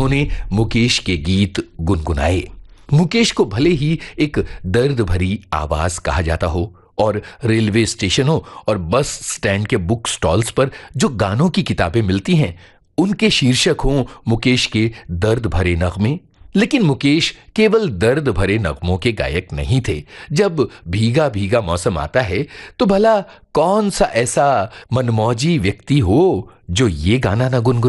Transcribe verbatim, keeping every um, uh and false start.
उन्होंने मुकेश के गीत गुनगुनाए। मुकेश को भले ही एक दर्द भरी आवाज कहा जाता हो और रेलवे स्टेशनों और बस स्टैंड के बुक स्टॉल्स पर जो गानों की किताबें मिलती हैं, उनके शीर्षक हों मुकेश के दर्द भरे नगमे, लेकिन मुकेश केवल दर्द भरे नगमों के गायक नहीं थे। जब भीगा भीगा मौसम आता है तो भला कौन सा ऐसा मनमौजी व्यक्ति हो जो ये गाना ना गुनगुनाए।